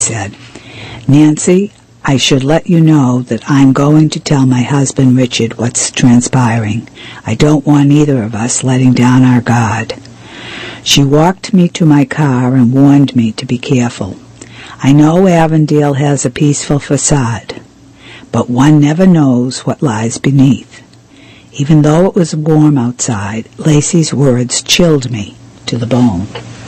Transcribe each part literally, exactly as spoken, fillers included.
said. Nancy, I should let you know that I'm going to tell my husband Richard what's transpiring. I don't want either of us letting down our guard. She walked me to my car and warned me to be careful. I know Avondale has a peaceful facade, but one never knows what lies beneath. Even though it was warm outside, Lacey's words chilled me to the bone.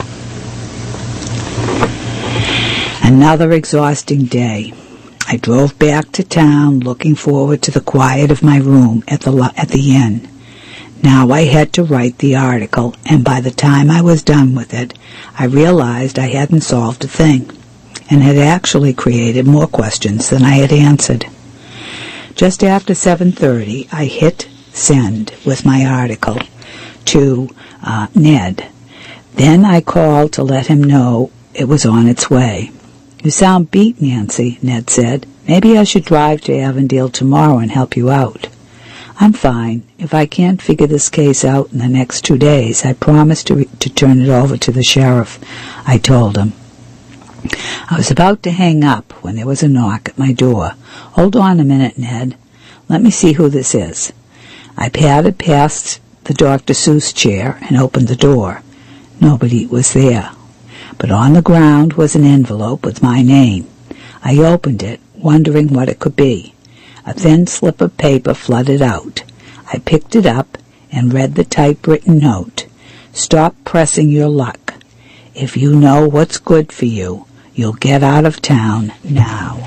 Another exhausting day. I drove back to town, looking forward to the quiet of my room at the at the inn. Now I had to write the article, and by the time I was done with it, I realized I hadn't solved a thing, and had actually created more questions than I had answered. Just after seven thirty, I hit send with my article to uh, Ned. Then I called to let him know it was on its way. You sound beat, Nancy, Ned said. Maybe I should drive to Avondale tomorrow and help you out. I'm fine. If I can't figure this case out in the next two days, I promise to, re- to turn it over to the sheriff, I told him. I was about to hang up when there was a knock at my door. Hold on a minute, Ned. Let me see who this is. I padded past the Doctor Seuss chair and opened the door. Nobody was there. But on the ground was an envelope with my name. I opened it, wondering what it could be. A thin slip of paper flooded out. I picked it up and read the typewritten note. Stop pressing your luck. If you know what's good for you, you'll get out of town now.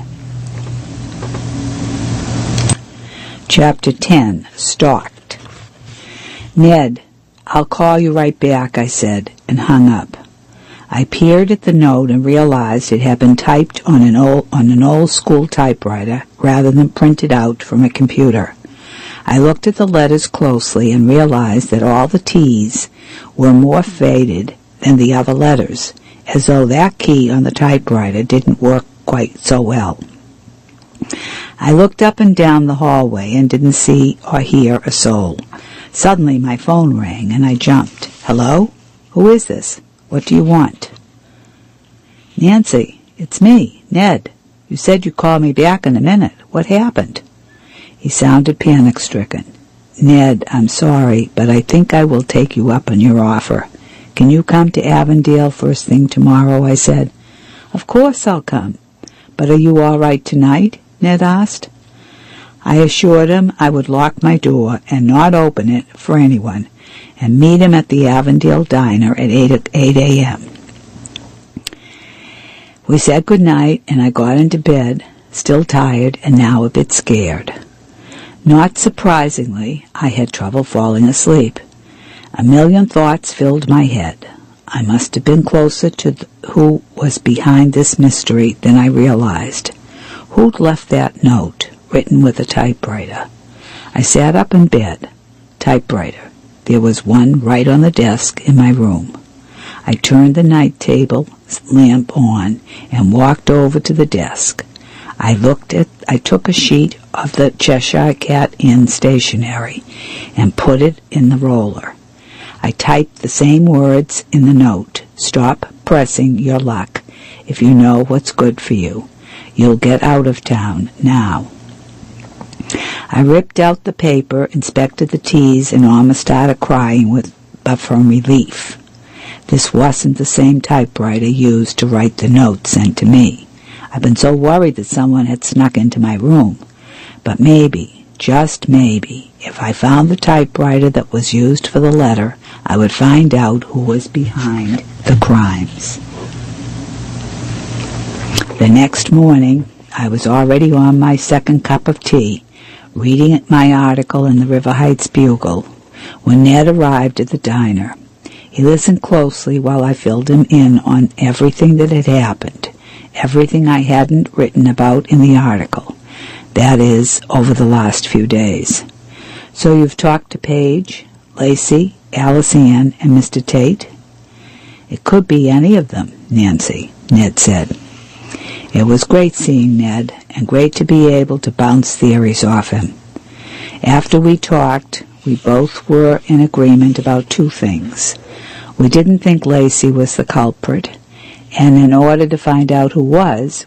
Chapter ten. Stalked. Ned, I'll call you right back, I said, and hung up. I peered at the note and realized it had been typed on an old on an old school typewriter rather than printed out from a computer. I looked at the letters closely and realized that all the T's were more faded than the other letters, as though that key on the typewriter didn't work quite so well. I looked up and down the hallway and didn't see or hear a soul. Suddenly my phone rang and I jumped. Hello? Who is this? What do you want? Nancy, it's me, Ned. You said you'd call me back in a minute. What happened? He sounded panic-stricken. Ned, I'm sorry, but I think I will take you up on your offer. Can you come to Avondale first thing tomorrow? I said. Of course I'll come. But are you all right tonight? Ned asked. I assured him I would lock my door and not open it for anyone, and meet him at the Avondale Diner at eight a.m. We said good night, and I got into bed, still tired and now a bit scared. Not surprisingly, I had trouble falling asleep. A million thoughts filled my head. I must have been closer to th- who was behind this mystery than I realized. Who'd left that note, written with a typewriter? I sat up in bed. Typewriter. There was one right on the desk in my room. I turned the night table lamp on and walked over to the desk. I looked at, I took a sheet of the Cheshire Cat Inn stationery and put it in the roller. I typed the same words in the note. Stop pressing your luck. If you know what's good for you, you'll get out of town now. I ripped out the paper, inspected the T's, and almost started crying with, but from relief. This wasn't the same typewriter used to write the note sent to me. I've been so worried that someone had snuck into my room. But maybe, just maybe, if I found the typewriter that was used for the letter, I would find out who was behind the crimes. The next morning, I was already on my second cup of tea, reading my article in the River Heights Bugle, when Ned arrived at the diner. He listened closely while I filled him in on everything that had happened, everything I hadn't written about in the article, that is, over the last few days. So you've talked to Paige, Lacey, Alice Ann, and Mister Tate? It could be any of them, Nancy, Ned said. It was great seeing Ned, and great to be able to bounce theories off him. After we talked, we both were in agreement about two things. We didn't think Lacey was the culprit, And in order to find out who was,